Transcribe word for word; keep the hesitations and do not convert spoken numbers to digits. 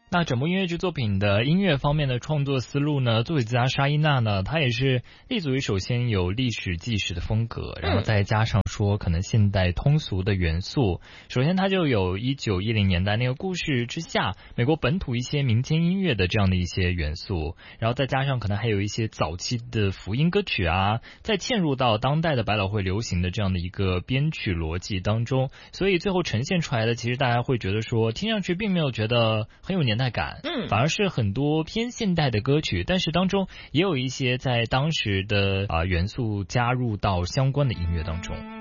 那整部音乐剧作品的音乐方面的创作思路呢，作曲家沙伊娜呢，她也是立足于首先有历史纪实的风格，然后再加上说可能现代通俗的元素。首先它就有一九一零年代那个故事之下美国本土一些民间音乐的这样的一些元素，然后再加上可能还有一些早期的福音歌曲啊，再嵌入到当代的百老汇流行的这样的一个编曲逻辑当中，所以最后呈现出来的其实大家会觉得说听上去并没有觉得很有年代感， 嗯， 反而是很多偏现代的歌曲，但是当中也有一些在当时的啊、呃、元素加入到相关的音乐当中。